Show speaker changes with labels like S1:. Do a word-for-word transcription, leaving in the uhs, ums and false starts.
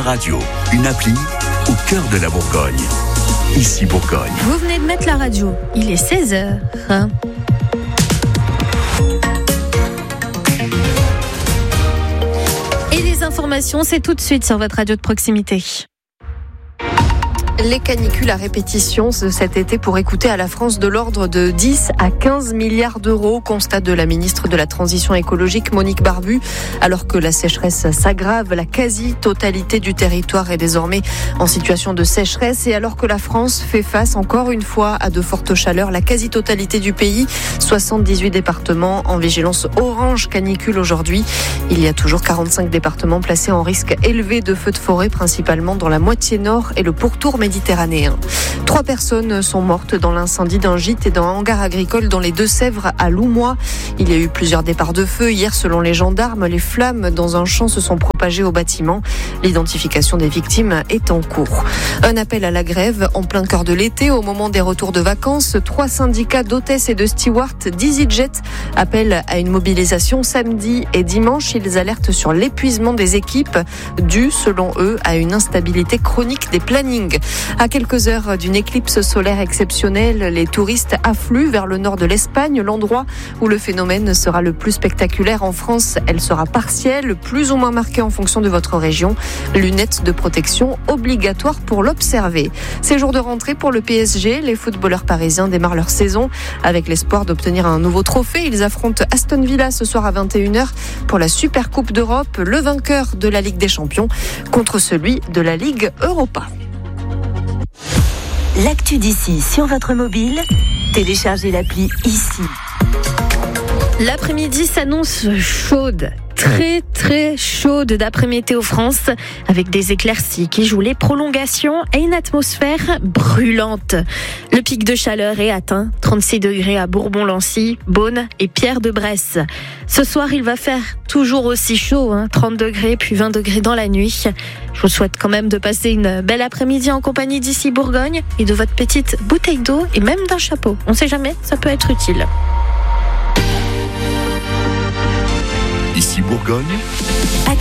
S1: Radio, une appli au cœur de la Bourgogne. Ici Bourgogne.
S2: Vous venez de mettre la radio, il est seize heures. Hein. Et les informations, c'est tout de suite sur votre radio de proximité.
S3: Les canicules à répétition de cet été pourraient coûter à la France de l'ordre de dix à quinze milliards d'euros, constat de la ministre de la Transition écologique Monique Barbu. Alors que la sécheresse s'aggrave, la quasi-totalité du territoire est désormais en situation de sécheresse. Et alors que la France fait face encore une fois à de fortes chaleurs, la quasi-totalité du pays, soixante-dix-huit départements en vigilance orange canicule aujourd'hui. Il y a toujours quarante-cinq départements placés en risque élevé de feux de forêt, principalement dans la moitié nord et le pourtour méditerranéen. Trois personnes sont mortes dans l'incendie d'un gîte et d'un hangar agricole dans les Deux-Sèvres à Loumois. Il y a eu plusieurs départs de feu. Hier, selon les gendarmes, les flammes dans un champ se sont propagées au bâtiment. L'identification des victimes est en cours. Un appel à la grève en plein cœur de l'été, au moment des retours de vacances. Trois syndicats d'hôtesses et de stewards d'EasyJet appellent à une mobilisation samedi et dimanche. Ils alertent sur l'épuisement des équipes, dû, selon eux, à une instabilité chronique des plannings. À quelques heures d'une éclipse solaire exceptionnelle, les touristes affluent vers le nord de l'Espagne, l'endroit où le phénomène sera le plus spectaculaire en France. Elle sera partielle, plus ou moins marquée en fonction de votre région. Lunettes de protection obligatoires pour l'observer. C'est jour de rentrée pour le P S G. Les footballeurs parisiens démarrent leur saison avec l'espoir d'obtenir un nouveau trophée. Ils affrontent Aston Villa ce soir à vingt et une heures pour la Super Coupe d'Europe, le vainqueur de la Ligue des Champions contre celui de la Ligue Europa.
S4: L'actu d'ici sur votre mobile, téléchargez l'appli ici.
S2: L'après-midi s'annonce chaude. Très très chaude d'après Météo France, avec des éclaircies qui jouent les prolongations et une atmosphère brûlante. Le pic de chaleur est atteint, trente-six degrés à Bourbon-Lancy, Beaune et Pierre-de-Bresse. Ce soir, il va faire toujours aussi chaud, hein, trente degrés puis vingt degrés dans la nuit. Je vous souhaite quand même de passer une belle après-midi en compagnie d'Ici Bourgogne et de votre petite bouteille d'eau et même d'un chapeau. On ne sait jamais, ça peut être utile.
S1: Ici Bourgogne.